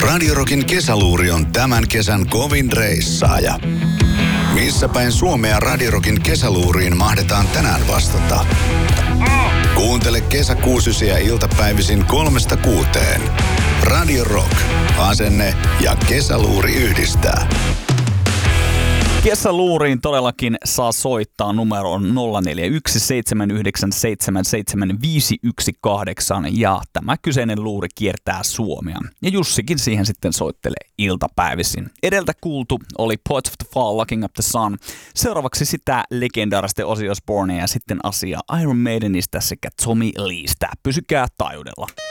Radio Rockin kesäluuri on tämän kesän kovin reissaaja. Missä päin Suomea Radio Rockin kesäluuriin mahdetaan tänään vastata? Kuuntele kesäkuusysiä iltapäivisin 3-6. Radio Rock. Asenne ja kesäluuri yhdistää. Kesäluuriin todellakin saa soittaa numeroon 041797775518 ja tämä kyseinen luuri kiertää Suomea. Ja Jussikin siihen sitten soittelee iltapäivisin. Edeltä kuultu oli Poets of the Fall, Locking Up the Sun. Seuraavaksi sitä legendaarista Ozzy Osbournea ja sitten asiaa Iron Maidenistä sekä Tommy Leestä. Pysykää taajuudella.